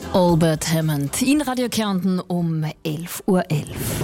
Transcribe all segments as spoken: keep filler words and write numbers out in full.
Albert Hammond in Radio Kärnten um elf Uhr elf.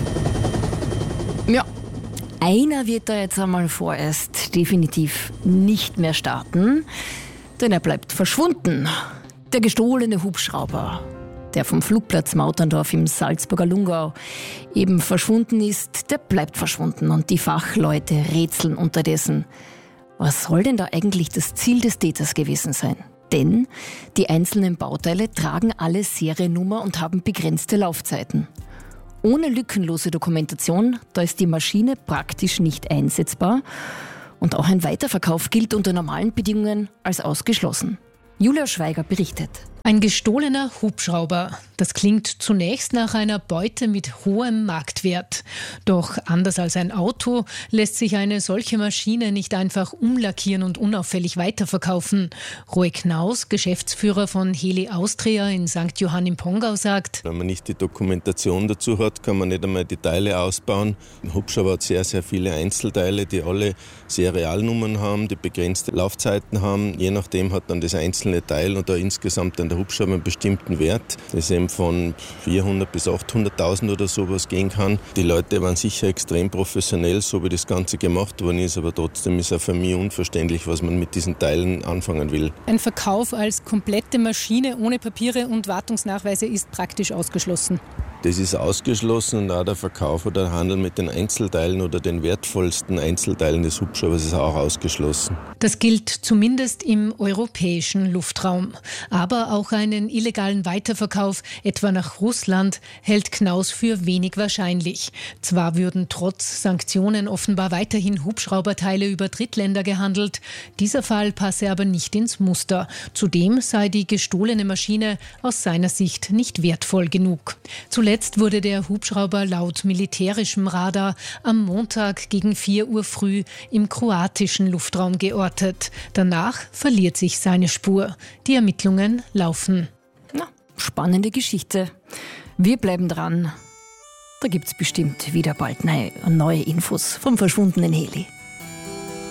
Ja, einer wird da jetzt einmal vorerst definitiv nicht mehr starten, denn er bleibt verschwunden. Der gestohlene Hubschrauber, der vom Flugplatz Mauterndorf im Salzburger Lungau eben verschwunden ist, der bleibt verschwunden und die Fachleute rätseln unterdessen. Was soll denn da eigentlich das Ziel des Täters gewesen sein? Denn die einzelnen Bauteile tragen alle Seriennummer und haben begrenzte Laufzeiten. Ohne lückenlose Dokumentation, da ist die Maschine praktisch nicht einsetzbar und auch ein Weiterverkauf gilt unter normalen Bedingungen als ausgeschlossen. Julia Schweiger berichtet. Ein gestohlener Hubschrauber. Das klingt zunächst nach einer Beute mit hohem Marktwert. Doch anders als ein Auto lässt sich eine solche Maschine nicht einfach umlackieren und unauffällig weiterverkaufen. Roy Knaus, Geschäftsführer von Heli Austria in Sankt Johann im Pongau, sagt: Wenn man nicht die Dokumentation dazu hat, kann man nicht einmal die Teile ausbauen. Ein Hubschrauber hat sehr, sehr viele Einzelteile, die alle Serialnummern haben, die begrenzte Laufzeiten haben. Je nachdem hat dann das einzelne Teil und da insgesamt dann der Hubschrauber einen bestimmten Wert, das eben von vierhundert bis achthunderttausend oder sowas gehen kann. Die Leute waren sicher extrem professionell, so wie das Ganze gemacht worden ist, aber trotzdem ist auch für mich unverständlich, was man mit diesen Teilen anfangen will. Ein Verkauf als komplette Maschine ohne Papiere und Wartungsnachweise ist praktisch ausgeschlossen. Das ist ausgeschlossen und auch der Verkauf oder der Handel mit den Einzelteilen oder den wertvollsten Einzelteilen des Hubschraubers ist auch ausgeschlossen. Das gilt zumindest im europäischen Luftraum. Aber auch einen illegalen Weiterverkauf, etwa nach Russland, hält Knaus für wenig wahrscheinlich. Zwar würden trotz Sanktionen offenbar weiterhin Hubschrauberteile über Drittländer gehandelt. Dieser Fall passe aber nicht ins Muster. Zudem sei die gestohlene Maschine aus seiner Sicht nicht wertvoll genug. Zuletzt Zuletzt wurde der Hubschrauber laut militärischem Radar am Montag gegen vier Uhr früh im kroatischen Luftraum geortet. Danach verliert sich seine Spur. Die Ermittlungen laufen. Na, spannende Geschichte. Wir bleiben dran. Da gibt's bestimmt wieder bald neue Infos vom verschwundenen Heli.